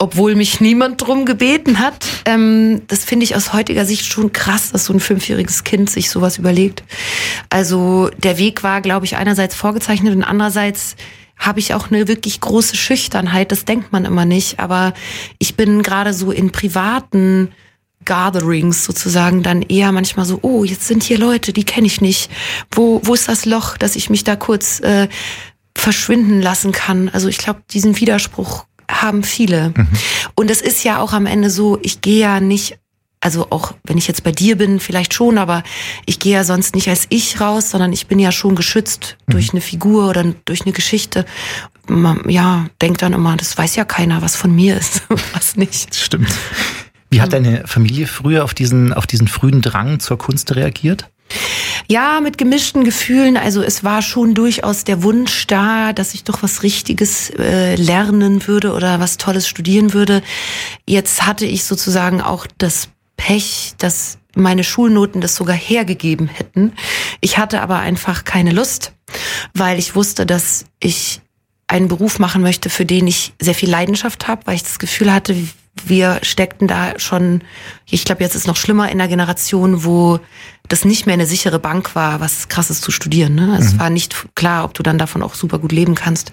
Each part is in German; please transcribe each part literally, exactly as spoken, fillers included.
obwohl mich niemand drum gebeten hat. Ähm, das finde ich aus heutiger Sicht schon krass, dass so ein fünfjähriges Kind sich sowas überlegt. Also der Weg war, glaube ich, einerseits vorgezeichnet und andererseits habe ich auch eine wirklich große Schüchternheit. Das denkt man immer nicht. Aber ich bin gerade so in privaten Gatherings sozusagen dann eher manchmal so, oh, jetzt sind hier Leute, die kenne ich nicht. Wo, wo ist das Loch, dass ich mich da kurz äh, verschwinden lassen kann? Also ich glaube, diesen Widerspruch haben viele. Mhm. Und es ist ja auch am Ende so, ich gehe ja nicht, also auch wenn ich jetzt bei dir bin, vielleicht schon, aber ich gehe ja sonst nicht als ich raus, sondern ich bin ja schon geschützt mhm. durch eine Figur oder durch eine Geschichte. Man, ja, denkt dann immer, das weiß ja keiner, was von mir ist, was nicht. Stimmt. Wie hat deine Familie früher auf diesen, auf diesen frühen Drang zur Kunst reagiert? Ja, mit gemischten Gefühlen. Also es war schon durchaus der Wunsch da, dass ich doch was Richtiges äh, lernen würde oder was Tolles studieren würde. Jetzt hatte ich sozusagen auch das Pech, dass meine Schulnoten das sogar hergegeben hätten. Ich hatte aber einfach keine Lust, weil ich wusste, dass ich einen Beruf machen möchte, für den ich sehr viel Leidenschaft habe, weil ich das Gefühl hatte, wir steckten da schon, ich glaube, jetzt ist es noch schlimmer, in einer Generation, wo das nicht mehr eine sichere Bank war, was Krasses zu studieren. Ne? Es mhm. war nicht klar, ob du dann davon auch super gut leben kannst.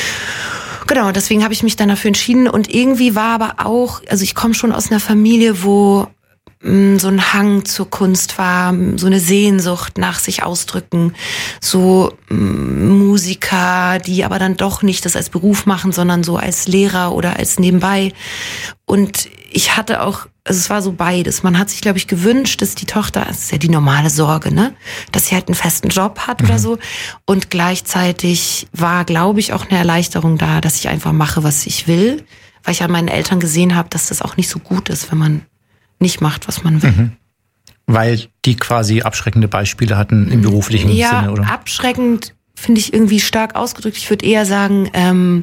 Genau, deswegen habe ich mich dann dafür entschieden. Und irgendwie war aber auch, also ich komme schon aus einer Familie, wo mh, so ein Hang zur Kunst war, so eine Sehnsucht nach sich ausdrücken, so mh, Musiker, die aber dann doch nicht das als Beruf machen, sondern so als Lehrer oder als nebenbei. Und ich hatte auch, also es war so beides. Man hat sich, glaube ich, gewünscht, dass die Tochter, das ist ja die normale Sorge, ne, dass sie halt einen festen Job hat mhm. oder so. Und gleichzeitig war, glaube ich, auch eine Erleichterung da, dass ich einfach mache, was ich will, weil ich an meinen Eltern gesehen habe, dass das auch nicht so gut ist, wenn man nicht macht, was man will. Mhm. Weil die quasi abschreckende Beispiele hatten im beruflichen ja, Sinne, oder? Ja, abschreckend finde ich irgendwie stark ausgedrückt. Ich würde eher sagen, ähm,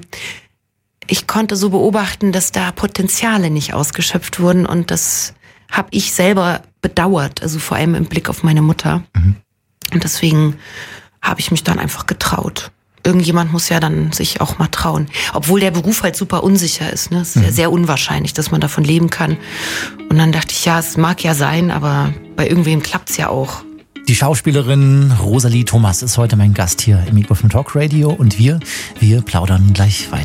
ich konnte so beobachten, dass da Potenziale nicht ausgeschöpft wurden und das habe ich selber bedauert, also vor allem im Blick auf meine Mutter. Mhm. Und deswegen habe ich mich dann einfach getraut. Irgendjemand muss ja dann sich auch mal trauen. Obwohl der Beruf halt super unsicher ist. Ne? Es ist mhm. ja sehr unwahrscheinlich, dass man davon leben kann. Und dann dachte ich, ja, es mag ja sein, aber bei irgendwem klappt's ja auch. Die Schauspielerin Rosalie Thomas ist heute mein Gast hier im Ego vom Talk Radio und wir, wir plaudern gleich weiter.